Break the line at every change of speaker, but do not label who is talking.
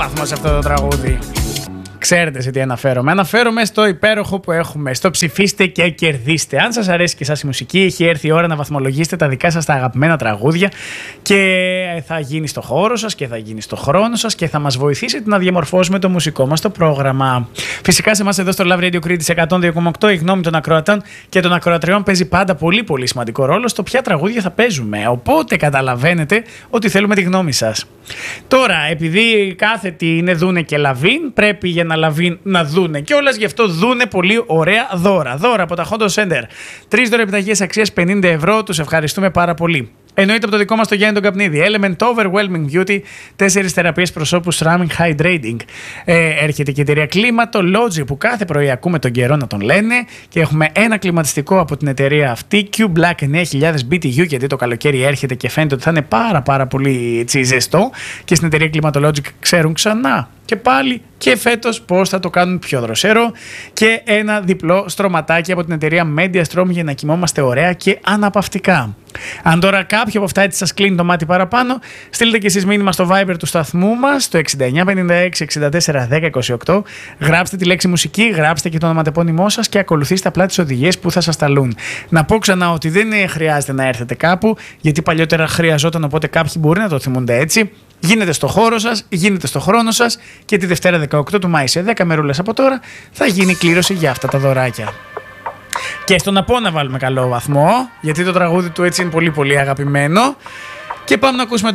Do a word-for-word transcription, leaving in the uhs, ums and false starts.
βαθμό σε αυτό το τραγούδι. Ξέρετε σε τι αναφέρομαι. Αναφέρομαι στο υπέροχο που έχουμε, στο ψηφίστε και κερδίστε. Αν σας αρέσει και εσάς η μουσική, έχει έρθει η ώρα να βαθμολογήσετε τα δικά σας τα αγαπημένα τραγούδια και θα γίνει στο χώρο σας και θα γίνει στο χρόνο σας και θα μας βοηθήσετε να διαμορφώσουμε το μουσικό μας το πρόγραμμα. Φυσικά σε εμάς εδώ στο Love Radio Κρήτης εκατόν δύο κόμμα οκτώ η γνώμη των ακροατών και των ακροατριών παίζει πάντα πολύ πολύ σημαντικό ρόλο στο ποια τραγούδια θα παίζουμε. Οπότε καταλαβαίνετε ότι θέλουμε τη γνώμη σας. Τώρα, επειδή κάθετοι είναι Δούνε και Λαβίν, πρέπει για να Λαβίν να δούνε κιόλας, γι' αυτό δούνε πολύ ωραία δώρα. Δώρα από τα Hondo Center. Τρεις δωρεπιταγές αξίας πενήντα ευρώ, τους ευχαριστούμε πάρα πολύ. Εννοείται από το δικό μας το Γιάννη τον Καπνίδη. Element Overwhelming Beauty, τέσσερις θεραπείες προσώπου Ceramic Hydrating. Ε, έρχεται και η εταιρεία Climatology που κάθε πρωί ακούμε τον καιρό να τον λένε. Και έχουμε ένα κλιματιστικό από την εταιρεία αυτή, Q Black εννιά χιλιάδες μπι τι γιου, γιατί το καλοκαίρι έρχεται και φαίνεται ότι θα είναι πάρα πάρα πολύ έτσι, ζεστό. Και στην εταιρεία Climatology ξέρουν ξανά και πάλι και φέτος πώς θα το κάνουν πιο δροσερό. Και ένα διπλό στρωματάκι από την εταιρεία MediaStrom για να κοιμόμαστε ωραία και αναπαυτικά. Αν τώρα κάποιο από αυτά έτσι σας κλείνει το μάτι παραπάνω, στείλτε και εσείς μήνυμα στο Viber του σταθμού μας, στο εξήντα εννιά πενήντα έξι εξήντα τέσσερα δέκα είκοσι οκτώ. Γράψτε τη λέξη μουσική, γράψτε και το ονοματεπώνυμό σας και ακολουθήστε απλά τις οδηγίες που θα σας ταλούν. Να πω ξανά ότι δεν χρειάζεται να έρθετε κάπου, γιατί παλιότερα χρειαζόταν, οπότε κάποιοι μπορεί να το θυμούνται έτσι. Γίνεται στο χώρο σας, γίνεται στο χρόνο σας και τη Δευτέρα δεκαοκτώ του Μάη σε δέκα μερούλες από τώρα θα γίνει κλήρωση για αυτά τα δωράκια. Και στον Από να βάλουμε καλό βαθμό, γιατί το τραγούδι του έτσι είναι πολύ πολύ αγαπημένο. Και πάμε να ακούσουμε